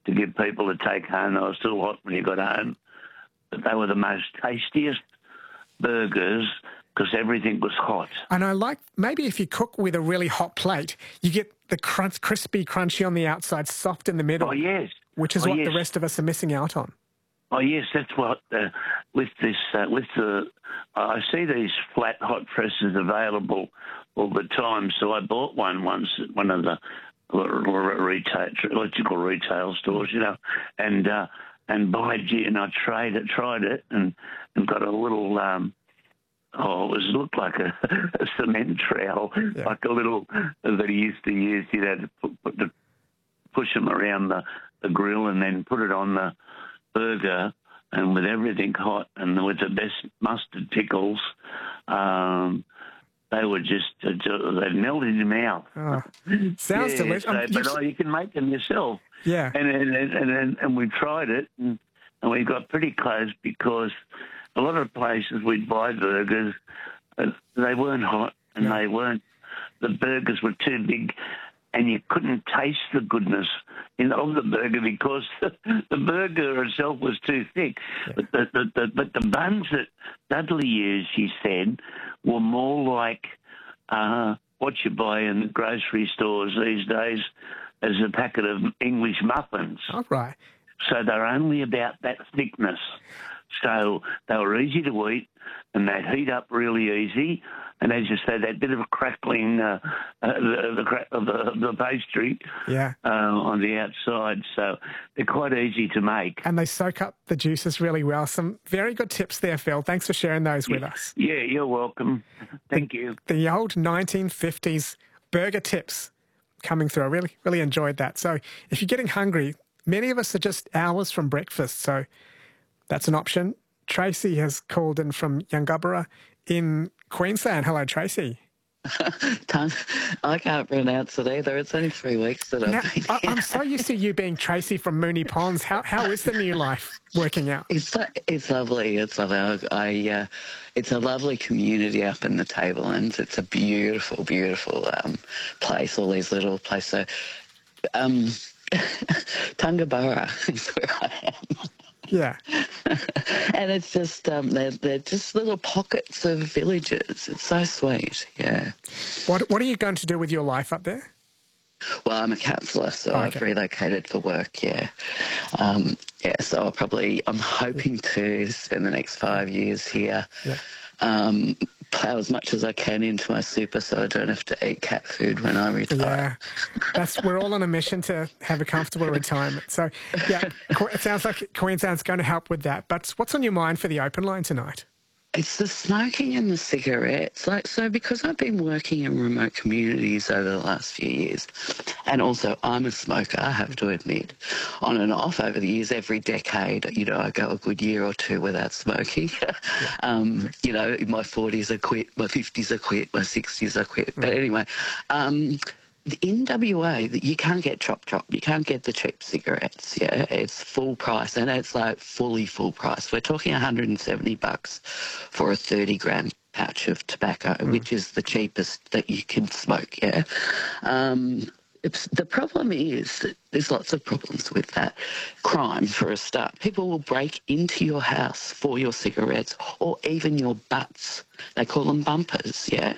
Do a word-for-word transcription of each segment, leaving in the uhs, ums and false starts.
to give people to take home. They were still hot when you got home. But they were the most tastiest burgers because everything was hot. And I like, maybe if you cook with a really hot plate, you get the crunch, crispy, crunchy on the outside, soft in the middle. Oh, yes. Which is oh, what yes. the rest of us are missing out on. Oh, yes, that's what, uh, with this, uh, with the, I see these flat hot presses available all the time. So I bought one once at one of the retail, electrical retail stores, you know, and, uh, and by gee, and I tried it, tried it and, and got a little, um, oh, it was looked like a, a cement trowel, yeah. like a little that he used to use. You'd have to put, put the, push them around the, the grill and then put it on the burger, and with everything hot and with the best mustard pickles, um, they were just, uh, they melted in your mouth. Oh, sounds yeah, delicious. So, um, but oh, you can make them yourself. Yeah. And and and, and, and we tried it, and, and we got pretty close because a lot of places we'd buy burgers, uh, they weren't hot and no. they weren't, the burgers were too big, and you couldn't taste the goodness in of the burger because the, the burger itself was too thick. Yeah. But the, the, the but the buns that Dudley used, she said, were more like uh, what you buy in the grocery stores these days as a packet of English muffins. Oh, right. So they're only about that thickness. So they were easy to eat, and they'd heat up really easy. And as you say, that bit of a crackling uh, uh, the, the, cra- of the, the pastry yeah. uh, on the outside. So they're quite easy to make. And they soak up the juices really well. Some very good tips there, Phil. Thanks for sharing those yeah. with us. Yeah, you're welcome. Thank the, you. The old nineteen fifties burger tips coming through. I really, really enjoyed that. So if you're getting hungry, many of us are just hours from breakfast. So that's an option. Tracy has called in from Yungaburra in Queensland. Hello, Tracy. I can't pronounce it either. It's only three weeks that I've now, been here. I, I'm so used to you being Tracy from Moonee Ponds. How how is the new life working out? It's it's lovely. It's lovely. I uh, it's a lovely community up in the Tablelands. It's a beautiful, beautiful um, place. All these little places. So, um, Tungaburra is where I am. Yeah. And it's just, um, they're, they're just little pockets of villages. It's so sweet, yeah. What What are you going to do with your life up there? Well, I'm a counsellor, so oh, okay. I've relocated for work, yeah. Um, yeah, so I'll probably, I'm hoping to spend the next five years here. Yeah. Um, plough as much as I can into my super so I don't have to eat cat food when I retire. Yeah, that's we're all on a mission to have a comfortable retirement. So, yeah, it sounds like Queensland's going to help with that. But what's on your mind for the open line tonight? It's the smoking and the cigarettes. Like, so because I've been working in remote communities over the last few years, and also I'm a smoker, I have to admit, on and off over the years, every decade, you know, I go a good year or two without smoking. Yeah. um, you know, in my forties I quit, my fifties I quit, my sixties I quit. But anyway, um, in W A, you can't get Chop Chop. You can't get the cheap cigarettes, yeah? It's full price, and it's like fully full price. We're talking one hundred seventy bucks for a thirty gram pouch of tobacco, mm. which is the cheapest that you can smoke, yeah? Um, it's, the problem is that there's lots of problems with that. Crime, for a start. People will break into your house for your cigarettes or even your butts. They call them bumpers, yeah?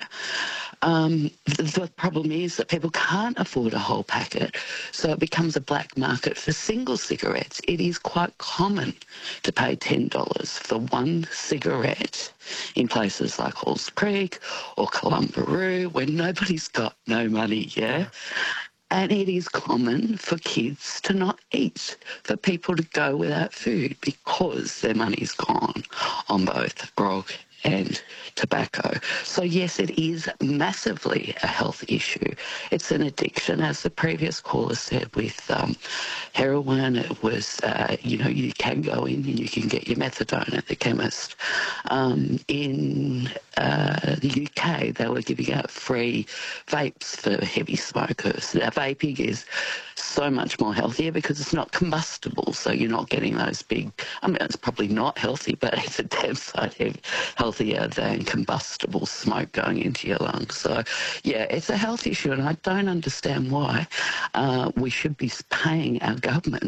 Um, the, the problem is that people can't afford a whole packet, so it becomes a black market for single cigarettes. It is quite common to pay ten dollars for one cigarette in places like Halls Creek or Columbaroo where nobody's got no money, yeah? And it is common for kids to not eat, for people to go without food because their money's gone on both grog and tobacco. So yes, it is massively a health issue. It's an addiction, as the previous caller said, with um, heroin. It was, uh, you know, you can go in and you can get your methadone at the chemist. Um, in uh, the U K, they were giving out free vapes for heavy smokers. Now, vaping is so much more healthier because it's not combustible, so you're not getting those big, I mean, it's probably not healthy, but it's a damn sight heavy, healthier than combustible smoke going into your lungs. So, yeah, it's a health issue, and I don't understand why uh, we should be paying our government